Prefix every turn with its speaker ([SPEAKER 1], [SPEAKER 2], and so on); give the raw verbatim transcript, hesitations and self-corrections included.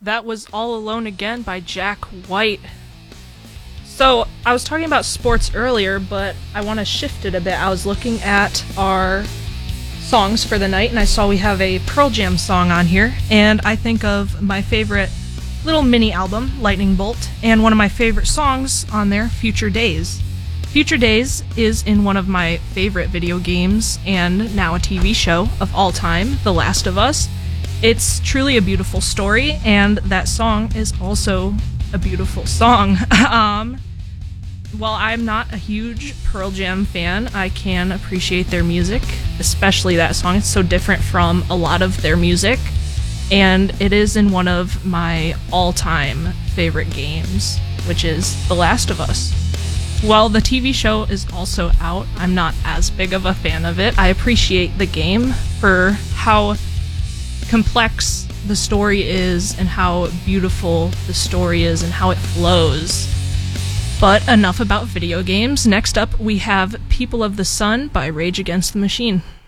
[SPEAKER 1] That was All Alone Again by Jack White. So, I was talking about sports earlier, but I want to shift it a bit. I was looking at our songs for the night, and I saw we have a Pearl Jam song on here, and I think of my favorite little mini album, Lightning Bolt, and one of my favorite songs on there, Future Days. Future Days is in one of my favorite video games, and now a T V show of all time, The Last of Us. It's truly a beautiful story, and that song is also a beautiful song. um, while I'm not a huge Pearl Jam fan, I can appreciate their music, especially that song. It's so different from a lot of their music, and it is in one of my all-time favorite games, which is The Last of Us. While the T V show is also out, I'm not as big of a fan of it. I appreciate the game for how complex the story is and how beautiful the story is and how it flows. But enough about video games. Next up, we have People of the Sun by Rage Against the Machine.